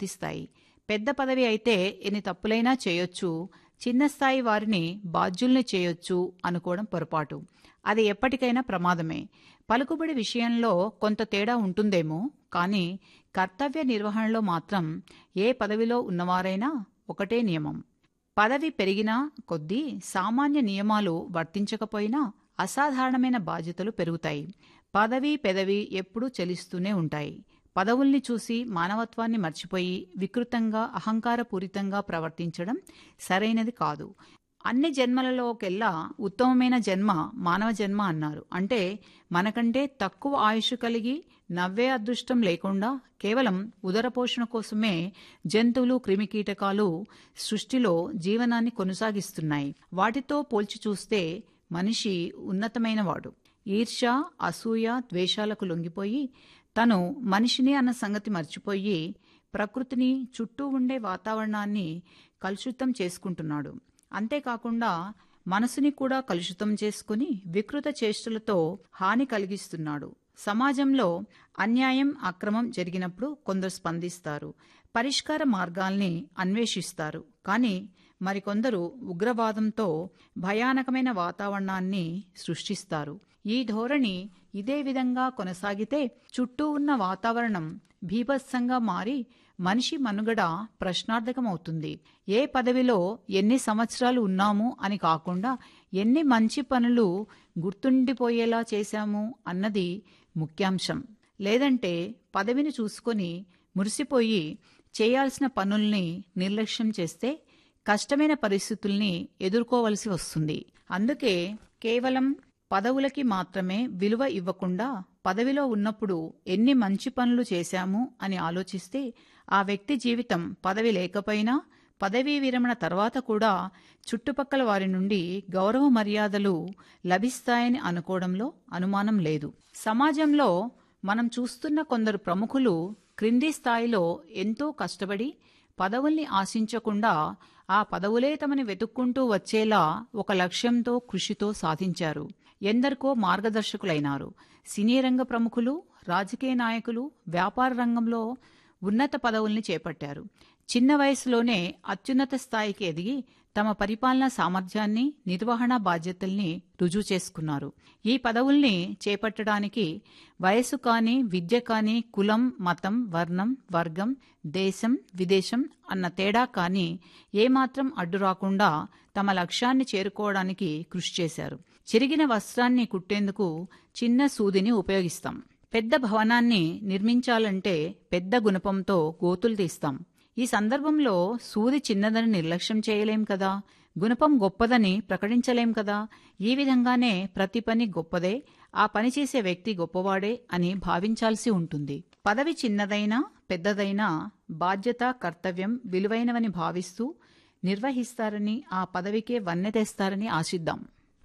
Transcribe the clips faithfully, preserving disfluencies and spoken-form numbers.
వర్తిస్తాయి. పెద్ద పదవి అయితే ఎన్ని తప్పులైనా చేయొచ్చు, చిన్న స్థాయి వారిని బాధ్యుల్ని చేయొచ్చు అనుకోవడం పొరపాటు. అది ఎప్పటికైనా ప్రమాదమే. పలుకుబడి విషయంలో కొంత తేడా ఉంటుందేమో, కానీ కర్తవ్య నిర్వహణలో మాత్రం ఏ పదవిలో ఉన్నవారైనా ఒకటే నియమం. పదవి పెరిగినా కొద్దీ సామాన్య నియమాలు వర్తించకపోయినా అసాధారణమైన బాధ్యతలు పెరుగుతాయి. పదవి పెదవి ఎప్పుడూ చెలిస్తూనే ఉంటాయి. పదవుల్ని చూసి మానవత్వాన్ని మర్చిపోయి వికృతంగా అహంకారపూరితంగా ప్రవర్తించడం సరైనది కాదు. అన్ని జన్మలలోకెల్లా ఉత్తమమైన జన్మ మానవ జన్మ అన్నారు. అంటే మనకంటే తక్కువ ఆయుష్ కలిగి నవ్వే అదృష్టం లేకుండా కేవలం ఉదరపోషణ కోసమే జంతువులు క్రిమికీటకాలు సృష్టిలో జీవనాన్ని కొనసాగిస్తున్నాయి. వాటితో పోల్చి చూస్తే మనిషి ఉన్నతమైనవాడు. ఈర్ష్య, అసూయ, ద్వేషాలకు లొంగిపోయి తను మనిషిని అన్న సంగతి మర్చిపోయి ప్రకృతిని, చుట్టూ ఉండే వాతావరణాన్ని కలుషితం చేసుకుంటున్నాడు. అంతేకాకుండా మనసుని కూడా కలుషితం చేసుకుని వికృత చేష్టలతో హాని కలిగిస్తున్నాడు. సమాజంలో అన్యాయం, అక్రమం జరిగినప్పుడు కొందరు స్పందిస్తారు, పరిష్కార మార్గాల్ని అన్వేషిస్తారు. కానీ మరికొందరు ఉగ్రవాదంతో భయానకమైన వాతావరణాన్ని సృష్టిస్తారు. ఈ ధోరణి ఇదే విధంగా కొనసాగితే చుట్టూ ఉన్న వాతావరణం భీభత్సంగా మారి మనిషి మనుగడ ప్రశ్నార్థకమవుతుంది. ఏ పదవిలో ఎన్ని సంవత్సరాలు ఉన్నాము అని కాకుండా ఎన్ని మంచి పనులు గుర్తుండిపోయేలా చేశాము అన్నది ముఖ్యాంశం. లేదంటే పదవిని చూసుకొని మురిసిపోయి చేయాల్సిన పనుల్ని నిర్లక్ష్యం చేస్తే కష్టమైన పరిస్థితుల్ని ఎదుర్కోవలసి వస్తుంది. అందుకే కేవలం పదవులకి మాత్రమే విలువ ఇవ్వకుండా పదవిలో ఉన్నప్పుడు ఎన్ని మంచి పనులు చేశాము అని ఆలోచిస్తే ఆ వ్యక్తి జీవితం పదవి లేకపోయినా పదవీ విరమణ తర్వాత కూడా చుట్టుపక్కల వారి నుండి గౌరవ మర్యాదలు లభిస్తాయని అనుకోవడంలో అనుమానం లేదు. సమాజంలో మనం చూస్తున్న కొందరు ప్రముఖులు క్రింది స్థాయిలో ఎంతో కష్టపడి పదవుల్ని ఆశించకుండా ఆ పదవులే తమని వెతుక్కుంటూ వచ్చేలా ఒక లక్ష్యంతో కృషితో సాధించారు. ఎందరికో మార్గదర్శకులైనారు. సినీ రంగ ప్రముఖులు, రాజకీయ నాయకులు వ్యాపార రంగంలో ఉన్నత పదవుల్ని చేపట్టారు. చిన్న వయసులోనే అత్యున్నత స్థాయికి ఎదిగి తమ పరిపాలనా సామర్థ్యాన్ని, నిర్వహణ బాధ్యతల్ని రుజువు చేసుకున్నారు. ఈ పదవుల్ని చేపట్టడానికి వయసు కానీ, విద్య కానీ, కులం, మతం, వర్ణం, వర్గం, దేశం, విదేశం అన్న తేడా కానీ ఏమాత్రం అడ్డు రాకుండా తమ లక్ష్యాన్ని చేరుకోవడానికి కృషి చేశారు. చిరిగిన వస్త్రాన్ని కుట్టేందుకు చిన్న సూదిని ఉపయోగిస్తాం. పెద్ద భవనాన్ని నిర్మించాలంటే పెద్ద గుణపంతో గోతులు తీస్తాం. ఈ సందర్భంలో సూది చిన్నదని నిర్లక్ష్యం చేయలేం కదా, గుణపం గొప్పదని ప్రకటించలేం కదా. ఈ విధంగానే ప్రతి పని గొప్పదే, ఆ పని చేసే వ్యక్తి గొప్పవాడే అని భావించాల్సి ఉంటుంది. పదవి చిన్నదైనా పెద్దదైనా బాధ్యత, కర్తవ్యం విలువైనవని భావిస్తూ నిర్వహిస్తారని, ఆ పదవికే వన్నె తెస్తారని ఆశిద్దాం.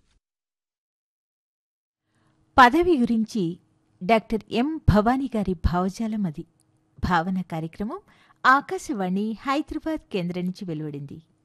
పదవి గురించి డాక్టర్ ఎం భవానీ గారి భావజాలం అది. భావన కార్యక్రమం ఆకాశవాణి హైదరాబాద్ కేంద్రం నుంచి వెలువడింది.